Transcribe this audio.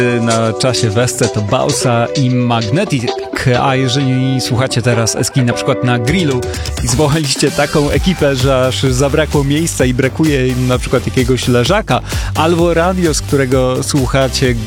Na czasie Wesce to Bausa i Magnetic, a jeżeli słuchacie teraz Eski na przykład na grillu i zwołaliście taką ekipę, że aż zabrakło miejsca i brakuje im na przykład jakiegoś leżaka, albo radio, z którego słuchacie